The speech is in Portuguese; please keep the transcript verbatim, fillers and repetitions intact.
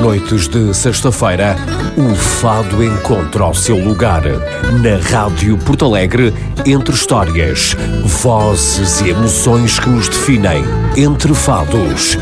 noites de sexta-feira, o fado encontra o seu lugar. Na Rádio Porto Alegre, entre histórias, vozes e emoções que nos definem. Entre fados.